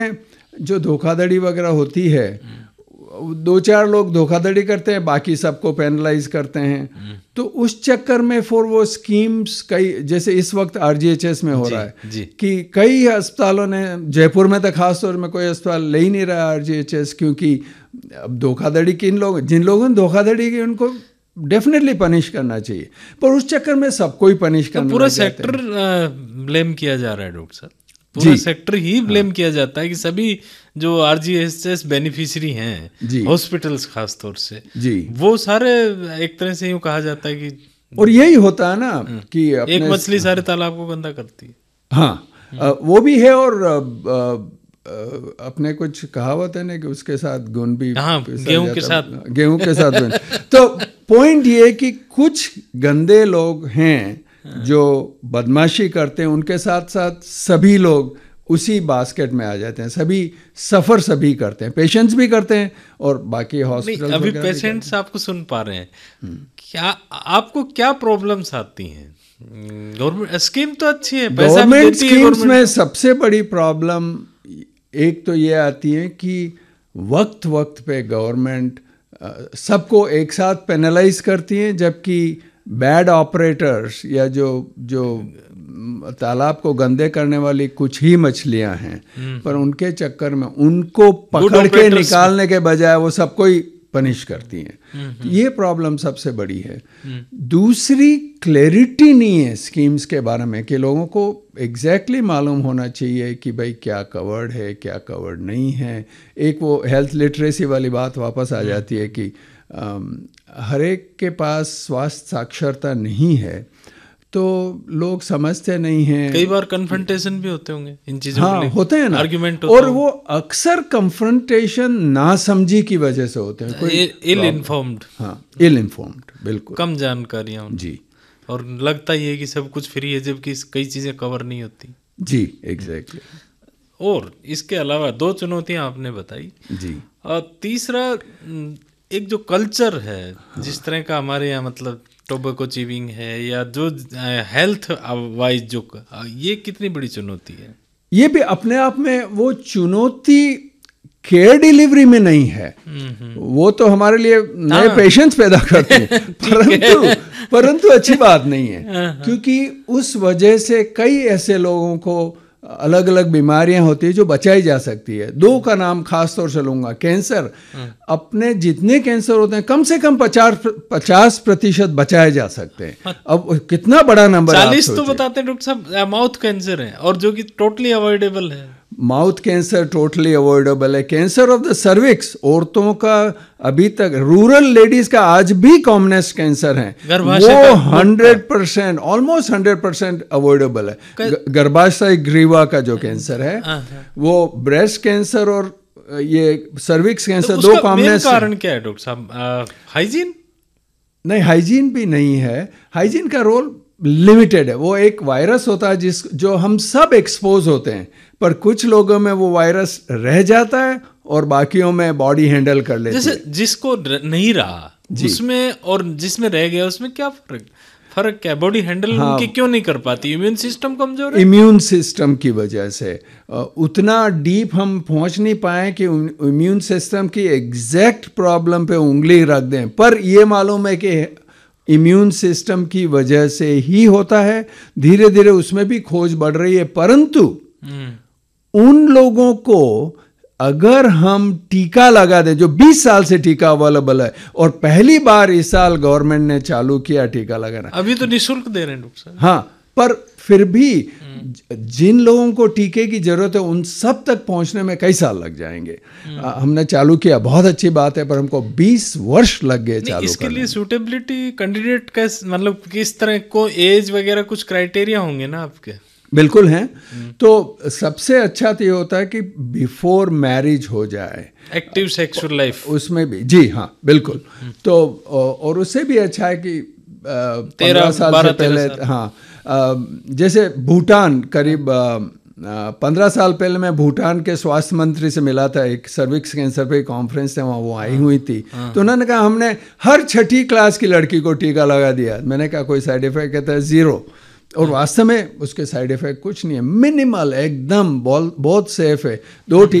जो धोखाधड़ी वगैरह होती है, 2-4 लोग धोखाधड़ी करते हैं, बाकी सबको पेनलाइज करते हैं। तो उस चक्कर में फिर वो स्कीम्स कई, जैसे इस वक्त आरजीएचएस में हो रहा है कि कई अस्पतालों ने, जयपुर में तो खास तौर में कोई अस्पताल ले ही नहीं रहा आरजीएचएस, क्योंकि अब धोखाधड़ी जिन लोगों ने धोखाधड़ी की उनको डेफिनेटली पनिश करना चाहिए, पर उस चक्कर में सबको ही पनिश करना, पूरा सेक्टर ब्लेम किया जा रहा है डॉक्टर साहब, पूरा सेक्टर ही ब्लेम किया जाता है कि सभी जो आरजीएचएस बेनिफिशियरी हैं, हॉस्पिटल्स खास तौर से वो सारे एक तरह से यूँ कहा जाता है कि, और यही होता है ना कि एक मछली सारे तालाब को गंदा करती है। हाँ, वो भी है, और अपने कुछ कहावत है ना कि उसके साथ गुण भी, गेहूं के साथ गुण। तो पॉइंट ये कि कुछ गंदे लोग हैं जो बदमाशी करते हैं, उनके साथ साथ सभी लोग उसी बास्केट में आ जाते हैं, सभी करते हैं, पेशेंट्स भी करते हैं और बाकी हॉस्पिटल। अभी पेशेंट्स आपको सुन पा रहे हैं, क्या आपको क्या प्रॉब्लम्स आती हैं? गवर्नमेंट स्कीम तो अच्छी है, गवर्नमेंट स्कीम्स में सबसे बड़ी प्रॉब्लम एक तो ये आती है कि वक्त पे गवर्नमेंट सबको एक साथ पेनलाइज करती है, जबकि बैड ऑपरेटर्स या जो तालाब को गंदे करने वाली कुछ ही मछलियां हैं, पर उनके चक्कर में उनको पकड़ के निकालने के बजाय वो सबको ही पनिश करती हैं। ये प्रॉब्लम सबसे बड़ी है। दूसरी, क्लैरिटी नहीं है स्कीम्स के बारे में कि लोगों को एग्जैक्टली मालूम होना चाहिए कि भाई क्या कवर्ड है, क्या कवर्ड नहीं है। एक वो हेल्थ लिटरेसी वाली बात वापस आ जाती है कि हर एक के पास स्वास्थ्य साक्षरता नहीं है, तो लोग समझते नहीं हैं। कई बार कन्फ्रंटेशन भी होते होंगे इन चीजों के लिए। होते हैं ना, आर्ग्यूमेंट, और वो अक्सर कन्फ्रंटेशन नासमझी की वजह से होते हैं, इल इन्फॉर्म्ड। हाँ, इल इन्फॉर्म्ड, बिल्कुल, कम जानकारियाँ जी, और लगता ही है कि सब कुछ फ्री है, जबकि कई चीजें कवर नहीं होती। जी, एग्जैक्टली। और इसके अलावा 2 चुनौतियां आपने बताई जी, और तीसरा एक जो कल्चर है, जिस तरह का हमारे यहाँ मतलब टोबैको चीविंग है या जो हेल्थ वाइज जो, ये कितनी बड़ी चुनौती है? ये भी अपने आप में वो चुनौती केयर डिलीवरी में नहीं है, वो तो हमारे लिए नए पेशेंट्स पैदा करते हैं, परंतु अच्छी बात नहीं है, क्योंकि उस वजह से कई ऐसे लोगों को अलग अलग बीमारियां होती है जो बचाई जा सकती है। 2 का नाम खास तौर से लूंगा। कैंसर, अपने जितने कैंसर होते हैं कम से कम 50% बचाए जा सकते हैं। अब कितना बड़ा नंबर, 40 तो बताते हैं डॉक्टर साहब। माउथ कैंसर है और जो कि टोटली अवॉइडेबल है। माउथ कैंसर टोटली अवॉइडेबल है। कैंसर ऑफ द सर्विक्स, औरतों का अभी तक, रूरल लेडीज का आज भी कॉमनेस्ट कैंसर है, वो 100%, ऑलमोस्ट 100% अवॉइडेबल है। गर्भाशय ग्रीवा का जो कैंसर है, वो ब्रेस्ट कैंसर और ये सर्विक्स कैंसर, तो 2 कॉमनेस्ट। कारण क्या है डॉक्टर साहब? हाइजीन? नहीं, हाइजीन भी नहीं है। हाइजीन का रोल लिमिटेड है। वो एक वायरस होता है जो हम सब एक्सपोज होते हैं, पर कुछ लोगों में वो वायरस रह जाता है और बाकियों में बॉडी हैंडल कर लेती है। जैसे जिसको नहीं रहा उसमें और जिसमें रह गया उसमें क्या फर्क क्या? बॉडी हैंडल उनकी क्यों नहीं कर पाती? इम्यून सिस्टम कमजोर है। इम्यून सिस्टम की वजह से उतना डीप हम पहुंच नहीं पाए कि इम्यून सिस्टम की एग्जैक्ट प्रॉब्लम पे उंगली रख दें, पर ये मालूम है कि इम्यून सिस्टम की वजह से ही होता है। धीरे धीरे उसमें भी खोज बढ़ रही है, परंतु उन लोगों को अगर हम टीका लगा दें, जो 20 साल से टीका अवेलेबल है और पहली बार इस साल गवर्नमेंट ने चालू किया टीका लगाना, अभी तो निःशुल्क दे रहे हैं डॉक्टर साहब। हाँ, पर फिर भी जिन लोगों को टीके की जरूरत है उन सब तक पहुंचने में कई साल लग जाएंगे। हमने चालू किया, बहुत अच्छी बात है, पर हमको 20 वर्ष लग गए चालू इसके लिए सूटेबिलिटी कैंडिडेट का मतलब किस तरह को एज वगैरह कुछ क्राइटेरिया होंगे ना आपके? बिल्कुल हैं। तो सबसे अच्छा तो ये होता है कि बिफोर मैरिज हो जाए, एक्टिव सेक्सुअल लाइफ उसमें भी। जी हाँ, बिल्कुल। तो और उससे भी अच्छा है कि 15 साल से पहले, हाँ, जैसे भूटान, करीब 15 साल पहले मैं भूटान के स्वास्थ्य मंत्री से मिला था, एक सर्विक्स कैंसर पे कॉन्फ्रेंस थे, वहाँ वो आई हुई थी। तो उन्होंने कहा हमने हर 6ठी क्लास की लड़की को टीका लगा दिया। मैंने कहा कोई साइड इफेक्ट? कहता है 0। और वास्तव में उसके साइड इफेक्ट कुछ नहीं है, मिनिमल, एकदम बहुत सेफ है। 2